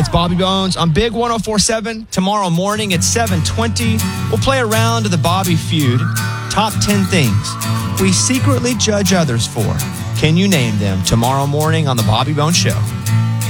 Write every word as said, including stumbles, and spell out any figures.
It's Bobby Bones on Big one oh four point seven. Tomorrow morning at seven twenty, we'll play a round of the Bobby Feud. Top ten things we secretly judge others for. Can you name them? Tomorrow morning on the Bobby Bones Show.